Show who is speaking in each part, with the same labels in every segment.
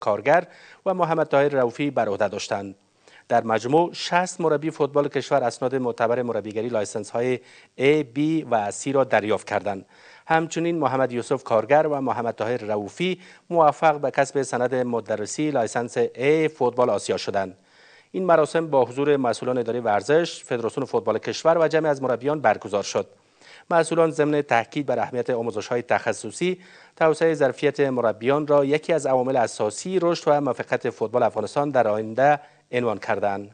Speaker 1: کارگر و محمد طاهر رؤوفی بر عهده داشتند. در مجموع 60 مربی فوتبال کشور اسناد معتبر مربیگری لایسنس های A، B و C را دریافت کردند. همچنین محمد یوسف کارگر و محمد طاهر رؤوفی موفق به کسب سند مدرسی لایسنس A فوتبال آسیا شدند. این مراسم با حضور مسئولان اداره ورزش، فدراسیون فوتبال کشور و جمعی از مربیان برگزار شد. مسئولان ضمن تاکید بر اهمیت آموزش‌های تخصصی، توسعه ظرفیت مربیان را یکی از عوامل اساسی رشد و موفقیت فوتبال افغانستان در آینده عنوان کردند.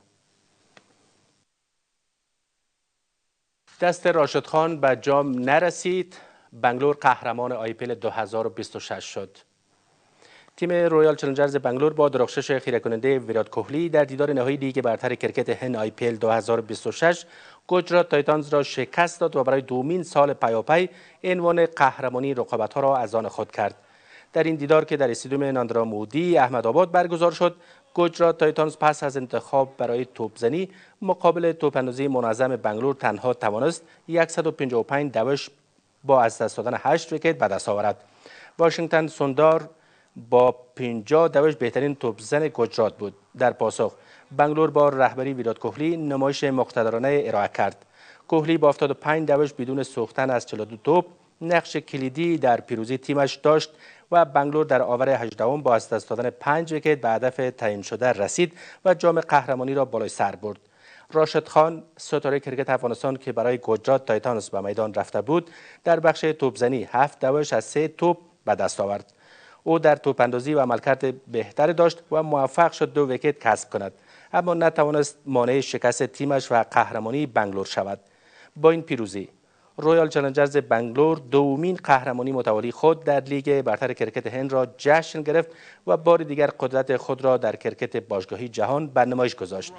Speaker 1: دست راشد خان به جام نرسید، بنگلور قهرمان IPL 2026 شد. تیم رویال چالنجرز بنگلور با درخشش خیره کننده ویرات کوهلی در دیدار نهایی لیگ برتر کرکت هند IPL 2026 گجرات تایتانز را شکست داد و برای دومین سال پیاپی عنوان قهرمانی رقابت‌ها را از آن خود کرد. در این دیدار که در استادیوم ناندرا مودی احمدآباد برگزار شد، گجرات تایتانز پس از انتخاب برای توپزنی مقابل توپ‌اندازی منظم بنگلور تنها توانست 155 دوش با از دست دادن 8 ویکت به دست آورد. واشنگتن سوندار با 50 دوش بهترین توپزن گجرات بود. در پاسخ بنگلور با رهبری ویرات کوهلی نمایش مقتدرانه ارائه کرد. کوهلی با 75 دوش بدون سوختن از 42 توپ نقش کلیدی در پیروزی تیمش داشت و بنگلور در آور 18 با از دست دادن 5 ویکت به هدف تعیین شده رسید و جام قهرمانی را بالای سر برد. راشد خان ستاره کرکت افغانستان که برای گجرات تایتانز به میدان رفته بود، در بخش توپزنی 7 دوش از 3 توپ به دست آورد. او در توپاندازی و عملکرد بهتری داشت و موفق شد 2 ویکت کسب کند، اما نتوانست مانع شکست تیمش و قهرمانی بنگلور شود. با این پیروزی رویال چالنجرز بنگلور دومین قهرمانی متوالی خود در لیگ برتر کرکت هند را جشن گرفت و بار دیگر قدرت خود را در کرکت باشگاهی جهان به نمایش گذاشت.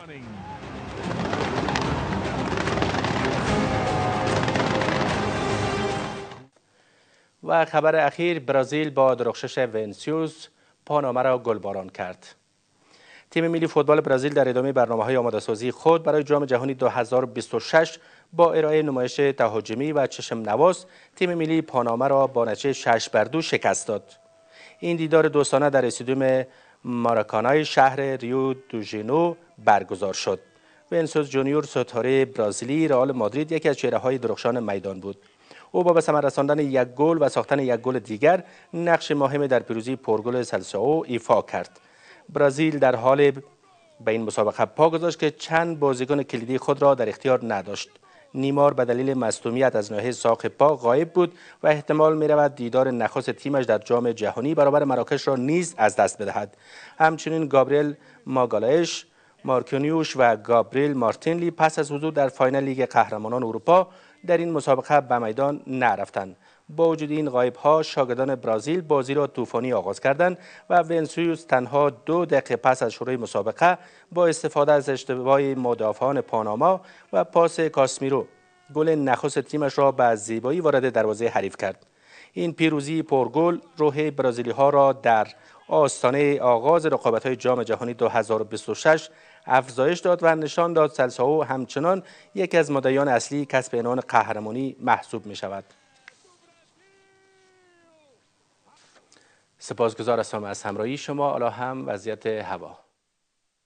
Speaker 1: و خبر اخیر، برزیل با درخشش وینیسیوس پاناما را گلباران کرد. تیم ملی فوتبال برزیل در ادامه برنامه‌های آماده‌سازی خود برای جام جهانی 2026 با ارائه نمایش تهاجمی و چشم نواز تیم ملی پاناما را با نتیجه 6-2 شکست داد. این دیدار دوستانه در استادیوم ماراکانای شهر ریو دو ژانیرو برگزار شد. وینیسیوس جونیور ستاره برزیلی رئال مادرید یکی از چهره‌های درخشان میدان بود. او با به ثمر رساندن یک گل و ساختن یک گل دیگر نقش مهم در پیروزی پرگل سلسائو ایفا کرد. برزیل در حال به این مسابقه پا گذاشت که چند بازیکن کلیدی خود را در اختیار نداشت. نیمار به دلیل مصدومیت از ناحیه ساق پا غایب بود و احتمال می‌رود دیدار نخست تیمش در جام جهانی برابر مراکش را نیز از دست بدهد. همچنین گابریل ماگالایش، مارکینیوش و گابریل مارتینلی پس از حضور در فاینال لیگ قهرمانان اروپا در این مسابقه به میدان نرفتند. با وجود این غایب‌ها شاگردان برزیل بازی را طوفانی آغاز کردند و وینیسیوس تنها 2 دقیقه پس از شروع مسابقه با استفاده از اشتباه مدافعان پاناما و پاس کاسمیرو گل نخست تیمش را به زیبایی وارد دروازه حریف کرد. این پیروزی پرگل روح برزیلی‌ها را در آستانه آغاز رقابت‌های جام جهانی 2026 افزایش داد و نشان داد سلسائو همچنان یکی از مدعیان اصلی کسب عنوان قهرمانی محسوب می‌شود. سپاسگزار هستم از همراهی شما. حالا هم وضعیت هوا.